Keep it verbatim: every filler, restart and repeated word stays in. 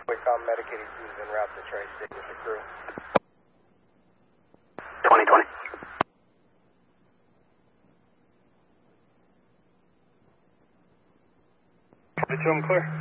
Com medicated crews en route to Tri-State with the crew. twenty twenty. twenty-two, I'm clear.